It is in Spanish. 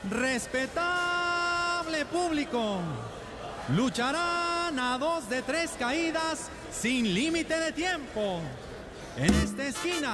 Respetable público, lucharán a 2 de 3 caídas sin límite de tiempo. En esta esquina